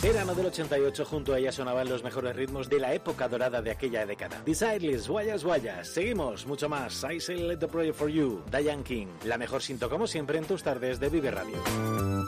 Verano del 88, junto a ella sonaban los mejores ritmos de la época dorada de aquella década. Desireless, Guayas Guayas. Seguimos, mucho más. I Say Let the Project for You, Diane King. La mejor sinto como siempre en tus tardes de Vive Radio.